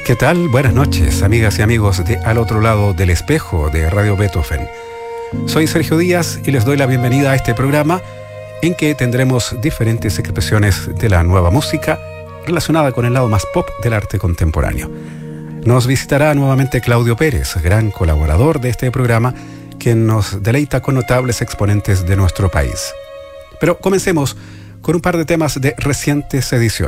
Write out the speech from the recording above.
¿Qué tal? Buenas noches, amigas y amigos de Al Otro Lado del Espejo de Radio Beethoven. Soy Sergio Díaz y les doy la bienvenida a este programa en que tendremos diferentes expresiones de la nueva música relacionada con el lado más pop del arte contemporáneo. Nos visitará nuevamente Claudio Pérez, gran colaborador de este programa, quien nos deleita con notables exponentes de nuestro país. Pero comencemos con un par de temas de recientes ediciones.